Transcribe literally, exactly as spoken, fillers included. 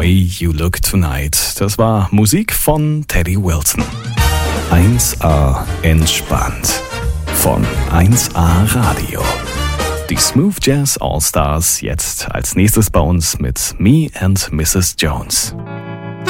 Way You Look Tonight. Das war Musik von Teddy Wilson. eins A entspannt von eins A Radio. Die Smooth Jazz All Stars jetzt als nächstes bei uns mit Me and Missus Jones.